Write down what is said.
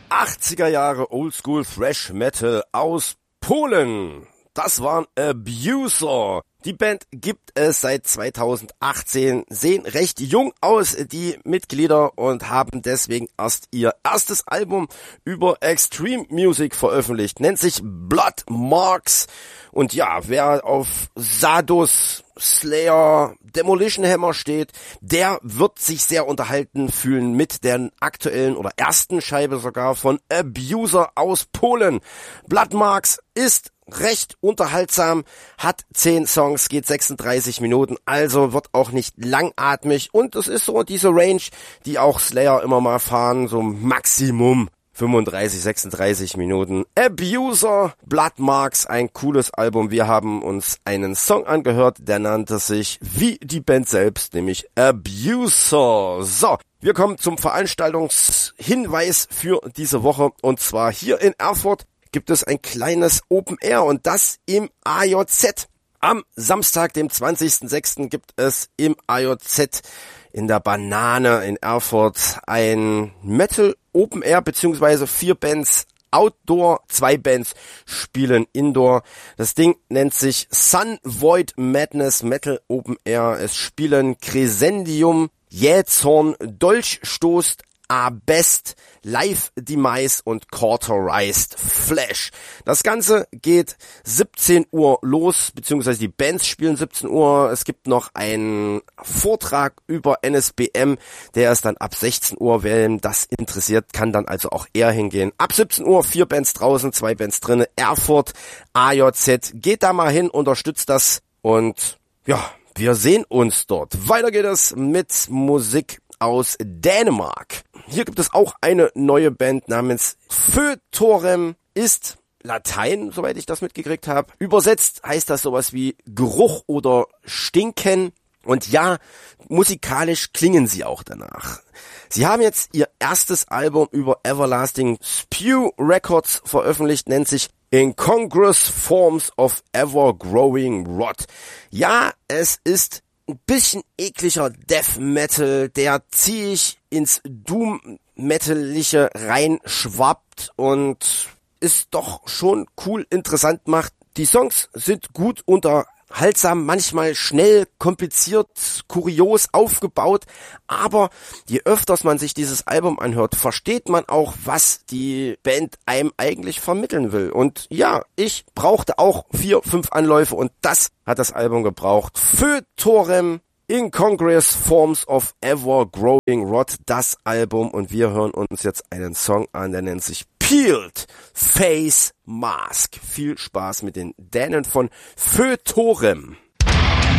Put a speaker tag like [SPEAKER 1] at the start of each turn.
[SPEAKER 1] 80er Jahre Oldschool Thrash Metal aus Polen. Das waren Abuser. Die Band gibt es seit 2018, sehen recht jung aus, die Mitglieder, und haben deswegen erst ihr erstes Album über Extreme Music veröffentlicht. Nennt sich Blood Marks. Und ja, wer auf Sadus, Slayer, Demolition Hammer steht, der wird sich sehr unterhalten fühlen mit der aktuellen oder ersten Scheibe sogar von Abuser aus Polen. Blood Marks ist recht unterhaltsam, hat 10 Songs, geht 36 Minuten, also wird auch nicht langatmig, und es ist so diese Range, die auch Slayer immer mal fahren, so Maximum 35, 36 Minuten. Abuser, Blood Marks, ein cooles Album. Wir haben uns einen Song angehört, der nannte sich wie die Band selbst, nämlich Abuser. So, wir kommen zum Veranstaltungshinweis für diese Woche, und zwar hier in Erfurt gibt es ein kleines Open Air, und das im AJZ. Am Samstag, dem 20.06. gibt es im AJZ in der Banane in Erfurt ein Metal Open Air, beziehungsweise 4 Bands Outdoor, 2 Bands spielen Indoor. Das Ding nennt sich Sun Void Madness Metal Open Air. Es spielen Crescendium, Jähzorn, Dolchstoß, Abest, Live Demise und Cauterized Flesh. Das Ganze geht 17 Uhr los, beziehungsweise die Bands spielen 17 Uhr. Es gibt noch einen Vortrag über NSBM, der ist dann ab 16 Uhr. Wer das interessiert, kann dann also auch eher hingehen. Ab 17 Uhr 4 Bands draußen, 2 Bands drinnen. Erfurt, AJZ. Geht da mal hin, unterstützt das, und ja, wir sehen uns dort. Weiter geht es mit Musik aus Dänemark. Hier gibt es auch eine neue Band namens Fötorem, ist Latein, soweit ich das mitgekriegt habe. Übersetzt heißt das sowas wie Geruch oder Stinken. Und ja, musikalisch klingen sie auch danach. Sie haben jetzt ihr erstes Album über Everlasting Spew Records veröffentlicht, nennt sich Incongruous Forms of Ever-Growing Rot. Ja, es ist ein bisschen ekliger Death Metal, der ziemlich ins Doom-Metalige reinschwappt und ist doch schon cool interessant macht. Die Songs sind gut unterhaltsam, manchmal schnell, kompliziert, kurios aufgebaut, aber je öfters man sich dieses Album anhört, versteht man auch, was die Band einem eigentlich vermitteln will. Und ja, ich brauchte auch 4, 5 Anläufe, und das hat das Album gebraucht. Fötorem, Incongruous Forms of Ever-Growing Rot, das Album, und wir hören uns jetzt einen Song an, der nennt sich Peeled Face Mask. Viel Spaß mit den Dänen von Fötorem.